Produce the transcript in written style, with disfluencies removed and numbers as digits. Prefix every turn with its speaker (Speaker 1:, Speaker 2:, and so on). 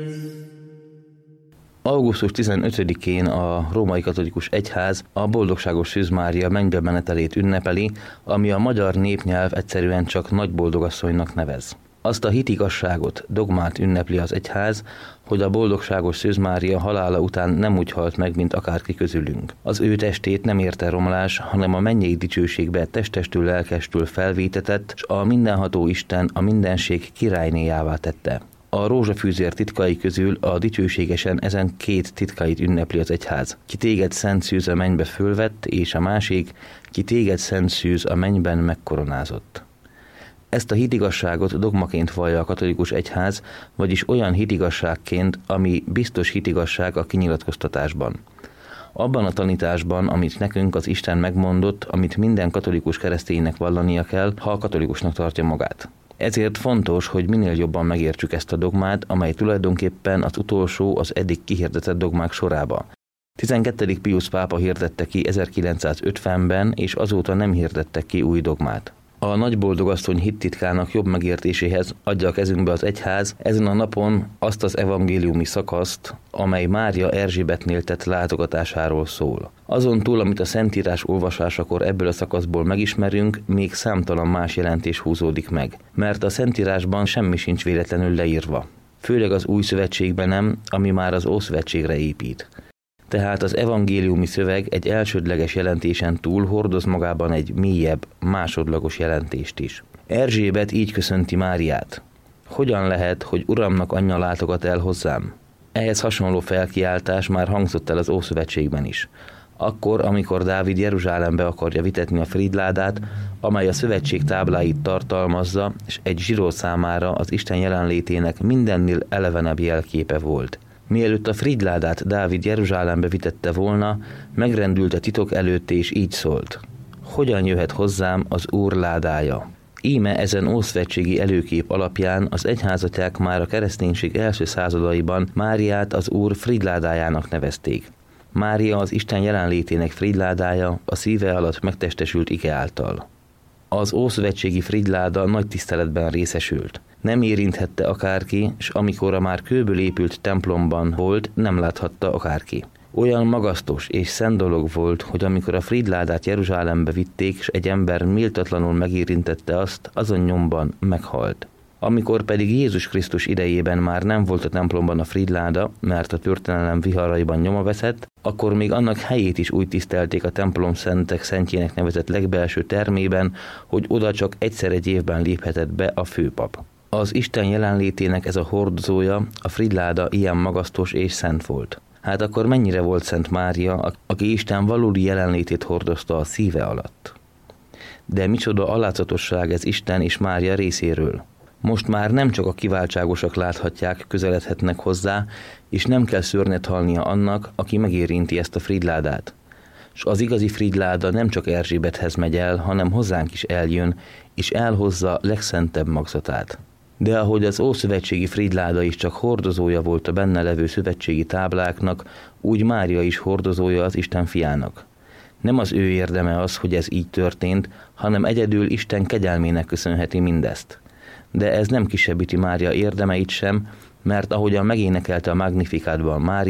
Speaker 1: Augusztus 15-én a Római Katolikus Egyház a Boldogságos Szűz Mária mennybe menetelét ünnepeli, ami a magyar népnyelv egyszerűen csak Nagy Boldogasszonynak nevez. Azt a hitigazságot, dogmát ünnepli az egyház, hogy a Boldogságos Szűz Mária halála után nem úgy halt meg, mint akárki közülünk. Az ő testét nem érte romlás, hanem a mennyei dicsőségbe testestől, lelkestől felvétetett, s a mindenható Isten a mindenség királynéjává tette. A rózsafűzér titkai közül a dicsőségesen ezen két titkait ünnepli az egyház. Ki téged szent szűz a mennybe fölvett, és a másik, ki téged szent szűz a mennyben megkoronázott. Ezt a hitigasságot dogmaként vallja a katolikus egyház, vagyis olyan hitigasságként, ami biztos hitigasság a kinyilatkoztatásban. Abban a tanításban, amit nekünk az Isten megmondott, amit minden katolikus kereszténynek vallania kell, ha a katolikusnak tartja magát. Ezért fontos, hogy minél jobban megértsük ezt a dogmát, amely tulajdonképpen az utolsó az eddig kihirdetett dogmák sorába. 12. Piusz pápa hirdette ki 1950-ben, és azóta nem hirdettek ki új dogmát. A Nagy Boldogasszony hittitkának jobb megértéséhez adja a kezünkbe az egyház ezen a napon azt az evangéliumi szakaszt, amely Mária Erzsébetnél tett látogatásáról szól. Azon túl, amit a Szentírás olvasásakor ebből a szakaszból megismerünk, még számtalan más jelentés húzódik meg, mert a Szentírásban semmi sincs véletlenül leírva. Főleg az Új Szövetségben nem, ami már az Ószövetségre épít. Tehát az evangéliumi szöveg egy elsődleges jelentésen túl hordoz magában egy mélyebb, másodlagos jelentést is. Erzsébet így köszönti Máriát. Hogyan lehet, hogy Uramnak anyja látogat el hozzám? Ehhez hasonló felkiáltás már hangzott el az Ószövetségben is. Akkor, amikor Dávid Jeruzsálembe akarja vitetni a frídládát, amely a szövetség tábláit tartalmazza, és egy zsidó számára az Isten jelenlétének mindennél elevenebb jelképe volt. Mielőtt a frídládát Dávid Jeruzsálembe vitette volna, megrendült a titok előtt, és így szólt: hogyan jöhet hozzám az Úr ládája? Íme ezen ószövetségi előkép alapján az egyházatják már a kereszténység első századaiban Máriát az Úr frídládájának nevezték. Mária az Isten jelenlétének frídládája, a szíve alatt megtestesült ige által. Az ószövetségi frídláda nagy tiszteletben részesült. Nem érinthette akárki, s amikor a már kőből épült templomban volt, nem láthatta akárki. Olyan magasztos és szent dolog volt, hogy amikor a frídládát Jeruzsálembe vitték, s egy ember méltatlanul megérintette azt, azon nyomban meghalt. Amikor pedig Jézus Krisztus idejében már nem volt a templomban a frídláda, mert a történelem viharaiban nyoma veszett, akkor még annak helyét is úgy tisztelték a templom szentek szentjének nevezett legbelső termében, hogy oda csak egyszer egy évben léphetett be a főpap. Az Isten jelenlétének ez a hordozója, a frídláda ilyen magasztos és szent volt. Hát akkor mennyire volt Szent Mária, aki Isten valódi jelenlétét hordozta a szíve alatt? De micsoda alázatosság ez Isten és Mária részéről. Most már nem csak a kiváltságosak láthatják, közeledhetnek hozzá, és nem kell szörnyet halnia annak, aki megérinti ezt a frídládát. S az igazi frídláda nem csak Erzsébethez megy el, hanem hozzánk is eljön, és elhozza legszentebb magzatát. De ahogy az ószövetségi frídláda is csak hordozója volt a benne levő szövetségi tábláknak, úgy Mária is hordozója az Isten fiának. Nem az ő érdeme az, hogy ez így történt, hanem egyedül Isten kegyelmének köszönheti mindezt. De ez nem kisebbíti Mária érdemeit sem, mert ahogyan megénekelte a Magnificátban Mária,